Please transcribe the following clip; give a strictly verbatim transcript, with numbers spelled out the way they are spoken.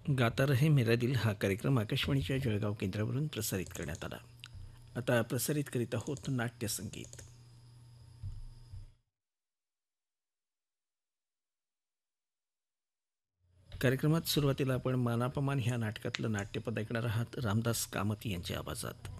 गाता रहे मेरा दिल हा कार्यक्रम आकाशवाणीच्या जळगाव केंद्रावरून प्रसारित करण्यात आला. आता प्रसारित करीत आहोत नाट्यसंगीत. कार्यक्रमात सुरुवातीला आपण मानापमान ह्या नाटकातलं नाट्यपद ऐकणार आहात रामदास कामत यांच्या आवाजात.